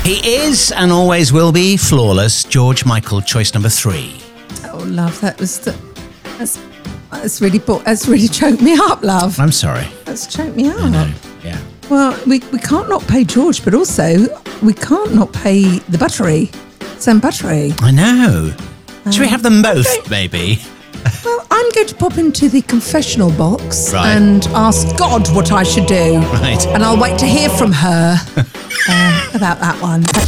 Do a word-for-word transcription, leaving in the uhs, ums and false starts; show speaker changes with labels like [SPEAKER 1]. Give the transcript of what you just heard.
[SPEAKER 1] He is and always will be flawless. George Michael, choice number three.
[SPEAKER 2] Oh, love, that was the, that's that's really bo- that's really choked me up, love.
[SPEAKER 1] I'm sorry.
[SPEAKER 2] That's choked me up.
[SPEAKER 1] I know. Yeah.
[SPEAKER 2] Well, we we can't not pay George, but also we can't not pay the Buttery, Sam Buttery.
[SPEAKER 1] I know. Should we have them both,
[SPEAKER 2] okay.
[SPEAKER 1] maybe?
[SPEAKER 2] Well, I'm going to pop into the confessional box
[SPEAKER 1] Right.
[SPEAKER 2] and ask God what I should do.
[SPEAKER 1] Right.
[SPEAKER 2] And I'll wait to hear from her uh, about that one. But